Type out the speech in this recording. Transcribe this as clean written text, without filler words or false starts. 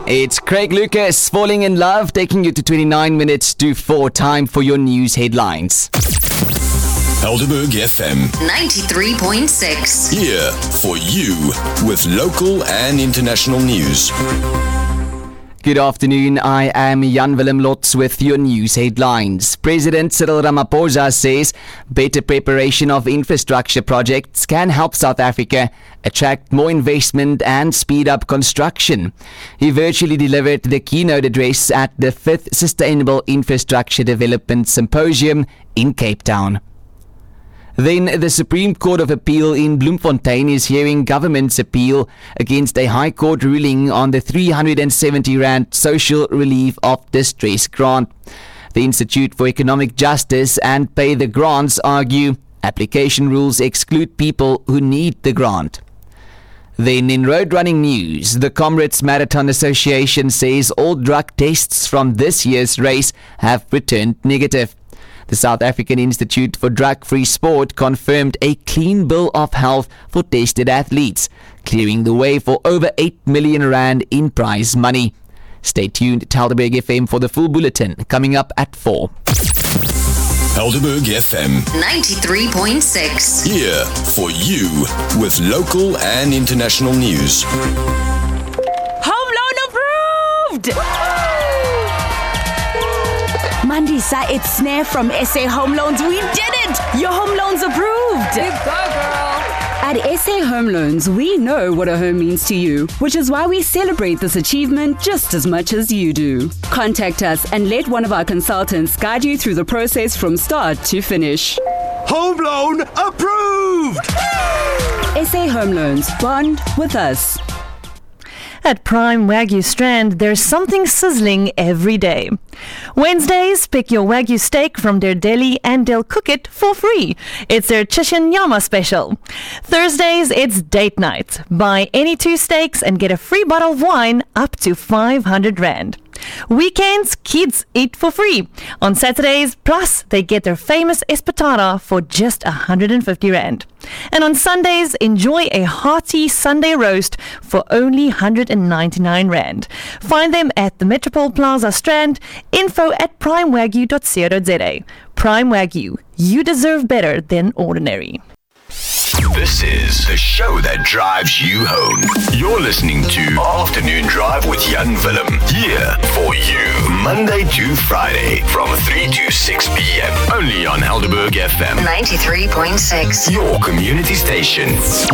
It's Craig Lucas, Falling in Love, taking you to 29 minutes to 4. Time for your news headlines. Helderberg FM 93.6. here for you with local and international news. Good afternoon, I am Jan Willem Lotz with your news headlines. President Cyril Ramaphosa says better preparation of infrastructure projects can help South Africa attract more investment and speed up construction. He virtually delivered the keynote address at the 5th Sustainable Infrastructure Development Symposium in Cape Town. Then the Supreme Court of Appeal in Bloemfontein is hearing government's appeal against a High Court ruling on the 370 Rand Social Relief of Distress grant. The Institute for Economic Justice and Pay the Grants argue application rules exclude people who need the grant. Then in road running news, the Comrades Marathon Association says all drug tests from this year's race have returned negative. The South African Institute for Drug-Free Sport confirmed a clean bill of health for tested athletes, clearing the way for over 8 million rand in prize money. Stay tuned to Helderberg FM for the full bulletin coming up at 4. Helderberg FM 93.6. here for you with local and international news. Home loan approved! Mandisa, it's Snare from SA Home Loans. We did it! Your home loan's approved! You go, girl! At SA Home Loans, we know what a home means to you, which is why we celebrate this achievement just as much as you do. Contact us and let one of our consultants guide you through the process from start to finish. Home loan approved! SA Home Loans. Bond with us. At Prime Wagyu Strand, there's something sizzling every day. Wednesdays, pick your Wagyu steak from their deli and they'll cook it for free. It's their Chishin Nyama special. Thursdays, it's date night. Buy any 2 steaks and get a free bottle of wine up to 500 Rand. Weekends, kids eat for free. On Saturdays, plus they get their famous espetada for just 150 Rand. And on Sundays, enjoy a hearty Sunday roast for only 199 Rand. Find them at the Metropole Plaza Strand. Info at primewagyu.co.za. Prime Wagyu. You deserve better than ordinary. This is the show that drives you home. You're listening to Afternoon Drive with Jan Willem, here for you Monday to Friday from 3 to 6 p.m. only on Helderberg FM 93.6. your community station.